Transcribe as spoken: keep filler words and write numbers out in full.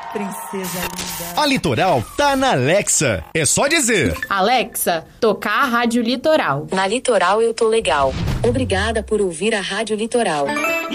princesa linda. A Litoral tá na Alexa. É só dizer: Alexa, tocar a Rádio Litoral. Na Litoral eu tô legal. Obrigada por ouvir a Rádio Litoral.